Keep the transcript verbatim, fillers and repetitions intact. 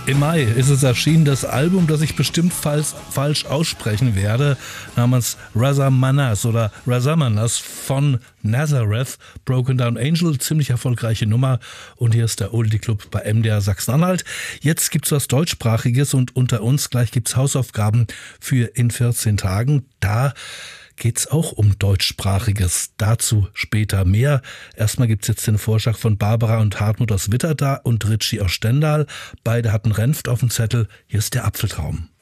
Im Mai ist es erschienen, das Album, das ich bestimmt falsch, falsch aussprechen werde, namens Razamanas oder Razamanas von Nazareth, Broken Down Angel, ziemlich erfolgreiche Nummer. Und hier ist der Oldie Club bei M D R Sachsen-Anhalt. Jetzt gibt's was Deutschsprachiges und unter uns gleich gibt's Hausaufgaben für in vierzehn Tagen. Da geht's auch um Deutschsprachiges. Dazu später mehr. Erstmal gibt's jetzt den Vorschlag von Barbara und Hartmut aus Witterda und Ritchie aus Stendal. Beide hatten Renft auf dem Zettel. Hier ist der Apfeltraum.